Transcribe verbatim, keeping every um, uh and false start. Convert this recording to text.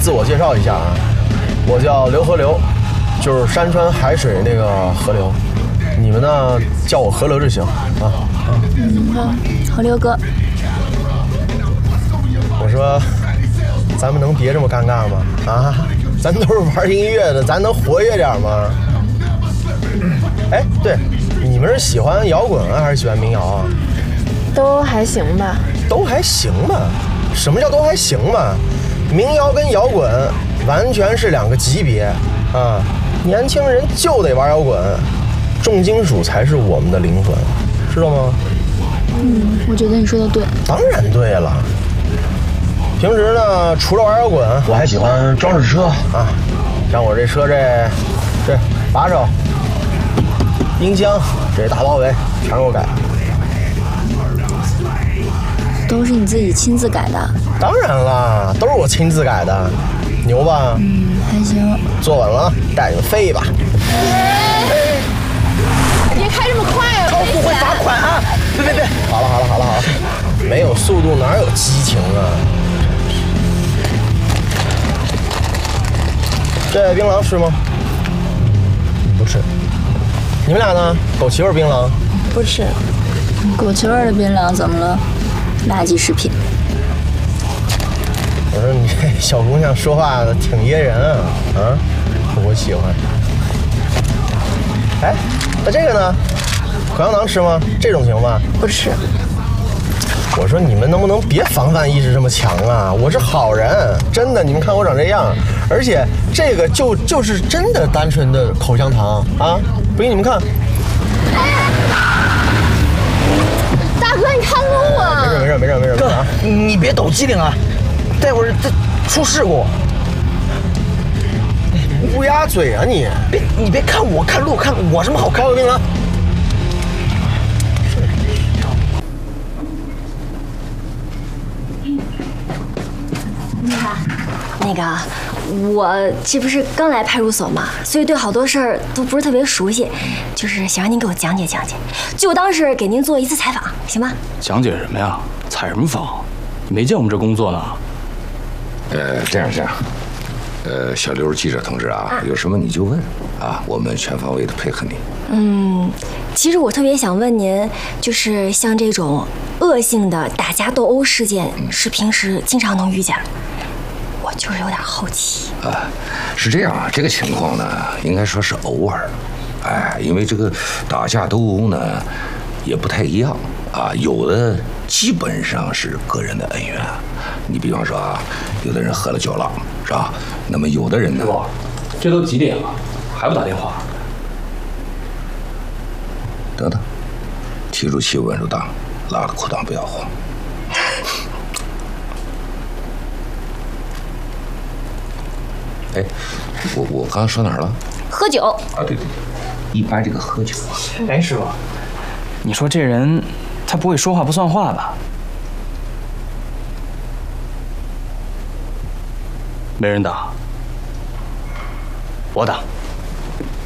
自我介绍一下啊，我叫刘河流，就是山川海水那个河流，你们呢叫我河流就行啊。 嗯，好，河流哥。 我说，咱们能别这么尴尬吗？啊，咱都是玩音乐的，咱能活跃点吗？哎，对，你们是喜欢摇滚啊，还是喜欢民谣啊？ 都还行吧。 都还行吧？什么叫都还行吧？民谣跟摇滚完全是两个级别啊！年轻人就得玩摇滚，重金属才是我们的灵魂，知道吗？ 嗯，我觉得你说的对。 当然对了。平时呢，除了玩摇滚，我还喜欢装饰车啊，像我这车这这把手、音箱、这大包围全是我改的。 都是你自己亲自改的？ 当然啦，都是我亲自改的，牛吧？ 嗯，还行。 坐稳了，带你们飞吧！ 别开这么快啊！ 超速会罚款啊！别别别！ 好了好了好了好了，没有速度哪有激情啊？这槟榔吃吗？不吃。你们俩呢？枸杞味槟榔？ 不吃。枸杞味的槟榔怎么了？垃圾食品。 我说你这小姑娘说话挺噎人啊！啊，我喜欢。哎，那这个呢？口香糖吃吗？这种行吗？ 不吃。 我说你们能不能别防范意识这么强啊？我是好人，真的，你们看我长这样，而且这个就就是真的单纯的口香糖啊，不信你们看。 大哥，你看路啊！ 没事没事没事没事。 哥，你别抖机灵啊，待会儿这出事故。 乌鸦嘴啊你！ 别你别看我看路，看我什么好看？ 开个槟榔。 你好，那个，我这不是刚来派出所嘛，所以对好多事儿都不是特别熟悉，就是想让您给我讲解讲解，就当是给您做一次采访，行吗？ 讲解什么呀？采什么访？你没见我们这工作呢？ 呃，这样这样，呃，小刘记者同志啊，有什么你就问啊，我们全方位的配合你。 嗯，其实我特别想问您，就是像这种恶性的打架斗殴事件，是平时经常能遇见？我就是有点好奇啊，是这样啊，这个情况呢，应该说是偶尔，哎，因为这个打架斗殴呢，也不太一样啊，有的基本上是个人的恩怨，你比方说啊，有的人喝了酒了，是吧？那么有的人呢， 师傅，这都几点了，还不打电话？ 等等，提住气，稳住当，拉了裤裆不要慌。哎，我我刚刚说哪儿了？ 喝酒啊，对对对，一般这个喝酒啊， 哎，师傅，你说这人他不会说话不算话吧？没人打，我打。